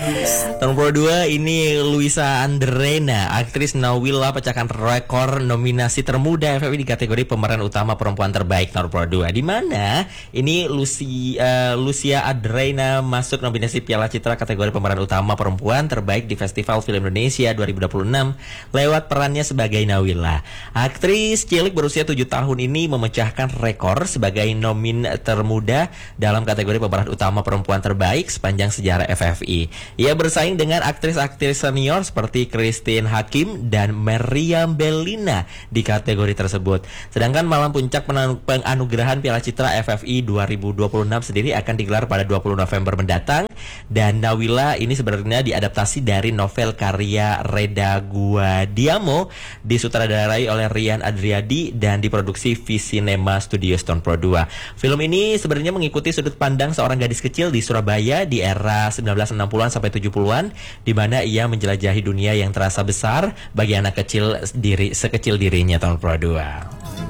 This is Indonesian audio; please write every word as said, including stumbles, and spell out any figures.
Nomor dua ini Luisa Andrena, aktris Nawila pecahkan rekor nominasi termuda F F I di kategori pemeran utama perempuan terbaik nomor dua. Di mana ini Lucy, uh, Lucia Andrena masuk nominasi Piala Citra kategori pemeran utama perempuan terbaik di Festival Film Indonesia dua ribu dua puluh enam lewat perannya sebagai Nawila. Aktris cilik berusia tujuh tahun ini memecahkan rekor sebagai nomin termuda dalam kategori pemeran utama perempuan terbaik sepanjang sejarah F F I. Ia bersaing dengan aktris-aktris senior seperti Christine Hakim dan Meriam Bellina di kategori tersebut. Sedangkan malam puncak penganugerahan Piala Citra F F I dua ribu dua puluh enam sendiri akan digelar pada dua puluh November mendatang. Dan Nawila ini sebenarnya diadaptasi dari novel karya Reda Guadiamo, disutradarai oleh Rian Adriadi dan diproduksi V-Cinema Studio Stone Pro dua. Film ini sebenarnya mengikuti sudut pandang seorang gadis kecil di Surabaya di era sembilan belas enam puluhan sampai tujuh puluhan, di mana ia menjelajahi dunia yang terasa besar bagi anak kecil diri sekecil dirinya tahun Pro dua.